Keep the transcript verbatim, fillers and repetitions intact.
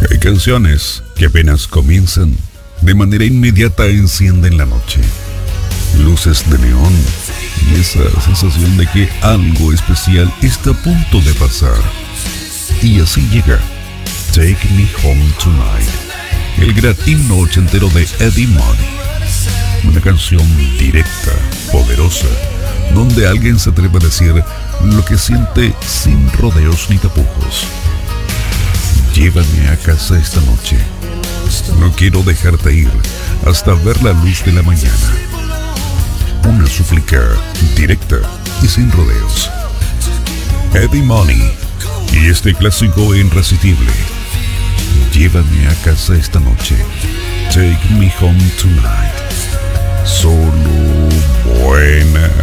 Hay canciones que apenas comienzan, de manera inmediata encienden la noche. Luces de neón y esa sensación de que algo especial está a punto de pasar. Y así llega Take Me Home Tonight, el gran himno ochentero de Eddie Money. Una canción directa, poderosa, donde alguien se atreve a decir lo que siente sin rodeos ni tapujos. Llévame a casa esta noche. No quiero dejarte ir hasta ver la luz de la mañana. Una súplica directa y sin rodeos. Eddie Money y este clásico irresistible. Llévame a casa esta noche. Take me home tonight. Solo buena.